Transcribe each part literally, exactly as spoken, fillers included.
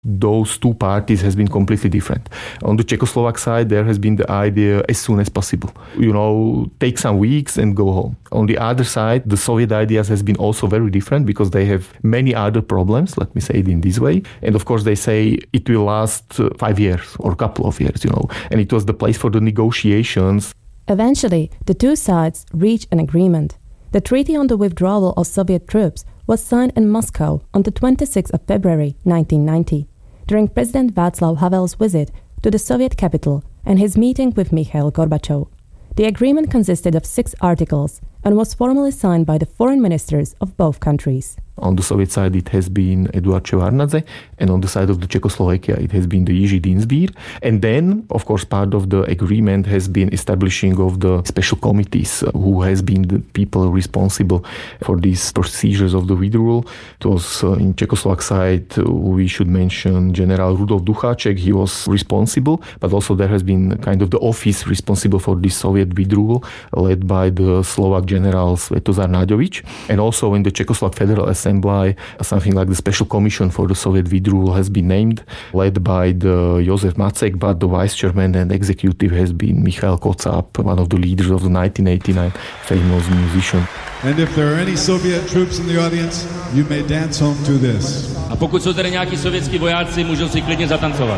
those two parties has been completely different. On the Czechoslovak side, there has been the idea as soon as possible. You know, take some weeks and go home. On the other side, the Soviet ideas has been also very different because they have many other problems, let me say it in this way. And of course, they say it will last uh, five years or a couple of years, you know. And it was the place for the negotiations. Eventually, the two sides reached an agreement. The treaty on the withdrawal of Soviet troops was signed in Moscow on the twenty-sixth of February nineteen ninety, during President Václav Havel's visit to the Soviet capital and his meeting with Mikhail Gorbachev. The agreement consisted of six articles and was formally signed by the foreign ministers of both countries. On the Soviet side, it has been Eduard Shevardnadze, and on the side of the Czechoslovakia, it has been the Jiří Dienstbier. And then, of course, part of the agreement has been establishing of the special committees, uh, who has been the people responsible for these procedures of the withdrawal. It was uh, in Czechoslovak side, uh, we should mention General Rudolf Ducháček. He was responsible, but also there has been kind of the office responsible for this Soviet withdrawal, led by the Slovak General Svetozar Naďovič. And also in the Czechoslovak Federal Assembly, something like the Special Commission for the Soviet withdrawal has been named, led by the Josef Macek, but the vice chairman and executive has been Michail Kocáb, one of the leaders of the nineteen eighty-nine famous musician. And if there are any Soviet troops in the audience, you may dance home to this. A pokud jsou tady nějaký sovětský vojáci, můžou si klidně zatancovat.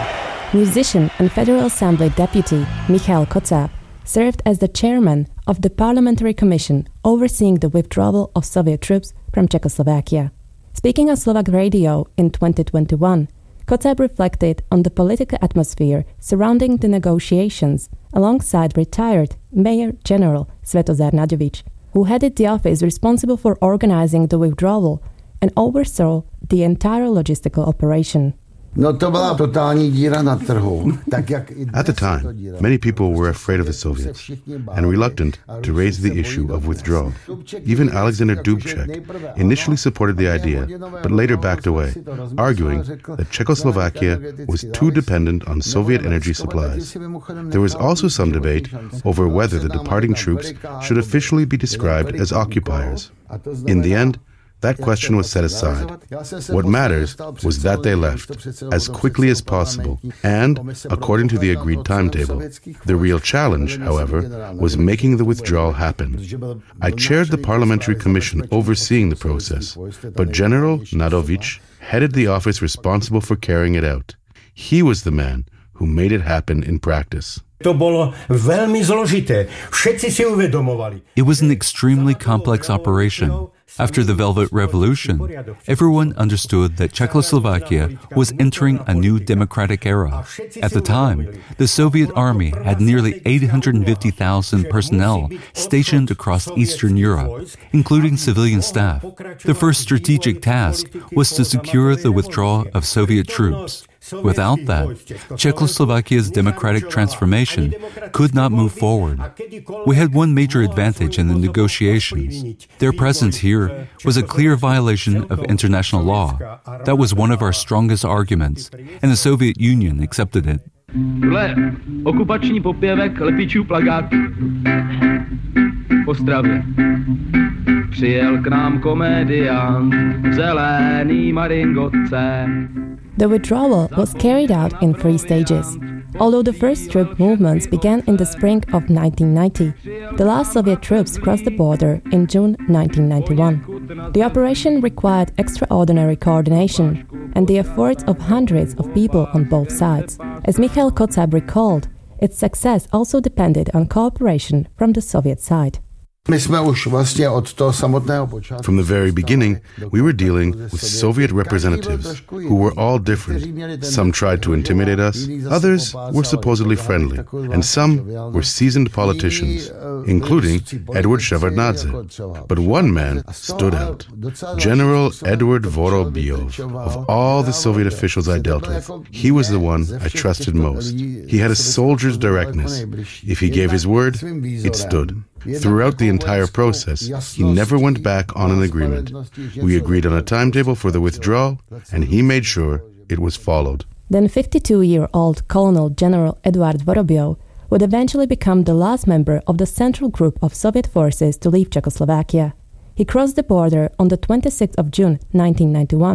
Musician and Federal Assembly deputy Michail Kocáb served as the chairman of the Parliamentary Commission overseeing the withdrawal of Soviet troops from Czechoslovakia. Speaking on Slovak radio in twenty twenty-one, Kocáb reflected on the political atmosphere surrounding the negotiations alongside retired Major General Svetozar Naďovič, who headed the office responsible for organizing the withdrawal and oversaw the entire logistical operation. At the time, many people were afraid of the Soviets and reluctant to raise the issue of withdrawal. Even Alexander Dubček initially supported the idea, but later backed away, arguing that Czechoslovakia was too dependent on Soviet energy supplies. There was also some debate over whether the departing troops should officially be described as occupiers. In the end, that question was set aside. What matters was that they left as quickly as possible and according to the agreed timetable. The real challenge, however, was making the withdrawal happen. I chaired the parliamentary commission overseeing the process, but General Naďovič headed the office responsible for carrying it out. He was the man who made it happen in practice. It was an extremely complex operation. After the Velvet Revolution, everyone understood that Czechoslovakia was entering a new democratic era. At the time, the Soviet army had nearly eight hundred fifty thousand personnel stationed across Eastern Europe, including civilian staff. The first strategic task was to secure the withdrawal of Soviet troops. Without that, Czechoslovakia's democratic transformation could not move forward. We had one major advantage in the negotiations. Their presence here was a clear violation of international law. That was one of our strongest arguments, and the Soviet Union accepted it. Tohle okupační popěvek lepičů plagátů v Ostravě. Přijel k nám komediant v zelený maringotce. The withdrawal was carried out in three stages. Although the first troop movements began in the spring of nineteen ninety, the last Soviet troops crossed the border in June nineteen ninety-one. The operation required extraordinary coordination and the efforts of hundreds of people on both sides. As Michail Kocáb recalled, its success also depended on cooperation from the Soviet side. From the very beginning, we were dealing with Soviet representatives who were all different. Some tried to intimidate us, others were supposedly friendly, and some were seasoned politicians, including Eduard Shevardnadze. But one man stood out, General Eduard Vorobyov. Of all the Soviet officials I dealt with, he was the one I trusted most. He had a soldier's directness. If he gave his word, it stood. Throughout the entire process, he never went back on an agreement. We agreed on a timetable for the withdrawal, and he made sure it was followed. Then fifty-two-year-old Colonel General Eduard Vorobyov would eventually become the last member of the central group of Soviet forces to leave Czechoslovakia. He crossed the border on the twenty-sixth of June nineteen ninety-one,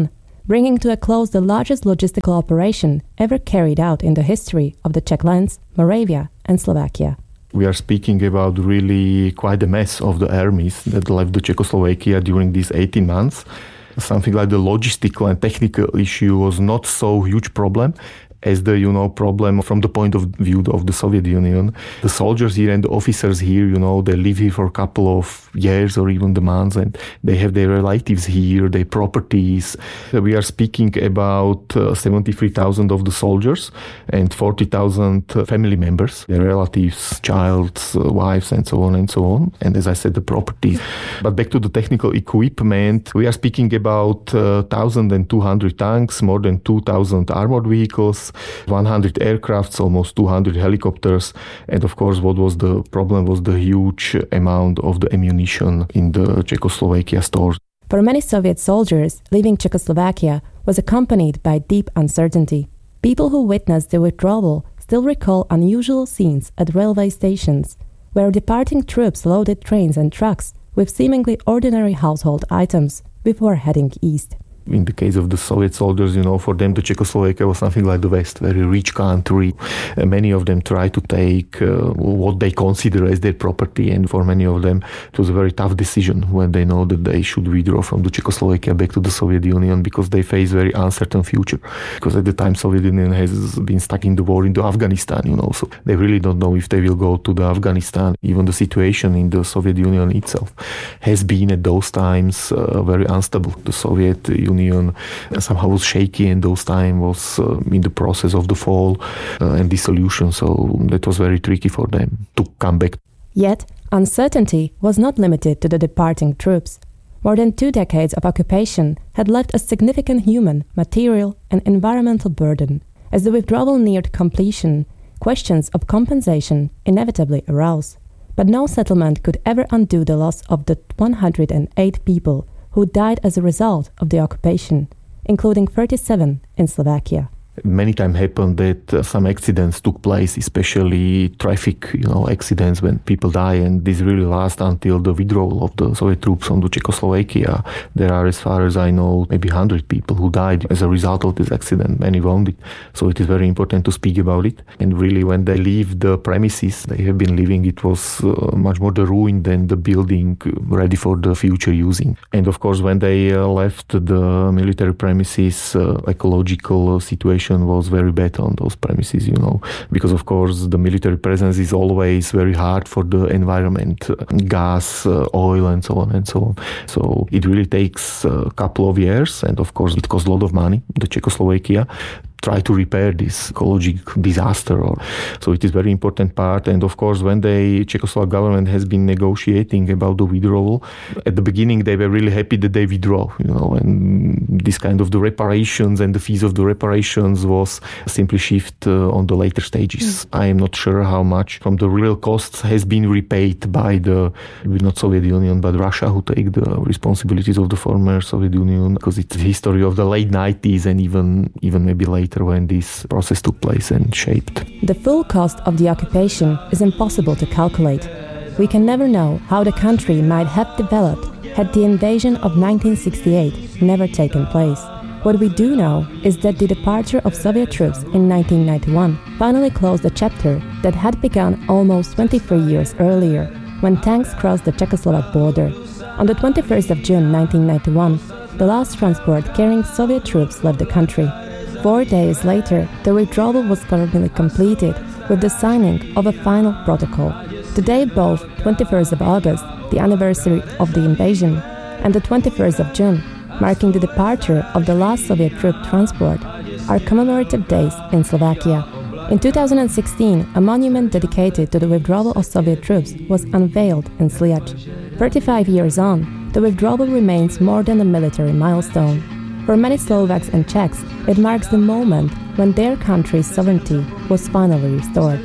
bringing to a close the largest logistical operation ever carried out in the history of the Czech lands, Moravia and Slovakia. We are speaking about really quite a mess of the armies that left the Czechoslovakia during these eighteen months. Something like the logistical and technical issue was not so huge problem as the, you know, problem from the point of view of the Soviet Union. The soldiers here and the officers here, you know, they live here for a couple of years or even the months, and they have their relatives here, their properties. We are speaking about uh, seventy-three thousand of the soldiers and forty thousand family members, their relatives, childs, uh, wives, and so on and so on. And as I said, the properties. But back to the technical equipment, we are speaking about uh, one thousand two hundred tanks, more than two thousand armored vehicles, one hundred aircrafts, almost two hundred helicopters, and of course what was the problem was the huge amount of the ammunition in the Czechoslovakia stores. For many Soviet soldiers, leaving Czechoslovakia was accompanied by deep uncertainty. People who witnessed the withdrawal still recall unusual scenes at railway stations, where departing troops loaded trains and trucks with seemingly ordinary household items before heading east. In the case of the Soviet soldiers, you know, for them the Czechoslovakia was something like the West, very rich country. Uh, many of them tried to take uh, what they consider as their property, and for many of them it was a very tough decision when they know that they should withdraw from the Czechoslovakia back to the Soviet Union, because they face very uncertain future. Because at the time Soviet Union has been stuck in the war in the Afghanistan, you know, so they really don't know if they will go to the Afghanistan. Even the situation in the Soviet Union itself has been at those times uh, very unstable. The Soviet Union Union somehow was shaky, and those time was uh, in the process of the fall uh, and dissolution, so that was very tricky for them to come back. Yet, uncertainty was not limited to the departing troops. More than two decades of occupation had left a significant human, material, and environmental burden. As the withdrawal neared completion, questions of compensation inevitably arose. But no settlement could ever undo the loss of the one hundred eight people who died as a result of the occupation, including thirty-seven in Slovakia. Many times happened that uh, some accidents took place, especially traffic, you know, accidents when people die, and this really lasts until the withdrawal of the Soviet troops from the Czechoslovakia. There are, as far as I know, maybe one hundred people who died as a result of this accident, many wounded. So it is very important to speak about it. And really, when they leave the premises they have been living, it was uh, much more the ruin than the building ready for the future using. And of course, when they uh, left the military premises, uh, ecological situation was very bad on those premises, you know, because of course the military presence is always very hard for the environment, gas, uh, oil, and so on and so on. So it really takes a couple of years, and of course it costs a lot of money, the Czechoslovakia, try to repair this ecological disaster. Or, so it is very important part. And of course, when the Czechoslovak government has been negotiating about the withdrawal, at the beginning they were really happy that they withdraw, you know, and this kind of the reparations and the fees of the reparations was simply shift uh, on the later stages. Mm. I am not sure how much from the real costs has been repaid by the, not Soviet Union, but Russia, who take the responsibilities of the former Soviet Union, because it's the history of the late nineties and even, even maybe later, when this process took place and shaped. The full cost of the occupation is impossible to calculate. We can never know how the country might have developed had the invasion of nineteen sixty-eight never taken place. What we do know is that the departure of Soviet troops in nineteen ninety-one finally closed a chapter that had begun almost twenty-three years earlier, when tanks crossed the Czechoslovak border. On the twenty-first of June nineteen ninety-one, the last transport carrying Soviet troops left the country. Four days later, the withdrawal was formally completed with the signing of a final protocol. Today, both twenty-first of August, the anniversary of the invasion, and the twenty-first of June, marking the departure of the last Soviet troop transport, are commemorative days in Slovakia. In two thousand sixteen, a monument dedicated to the withdrawal of Soviet troops was unveiled in Sliač. thirty-five years on, the withdrawal remains more than a military milestone. For many Slovaks and Czechs, it marks the moment when their country's sovereignty was finally restored.